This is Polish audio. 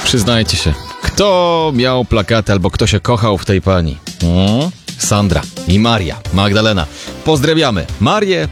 Przyznajcie się, kto miał plakaty albo kto się kochał w tej pani? Sandra i Maria Magdalena. Pozdrawiamy Marię,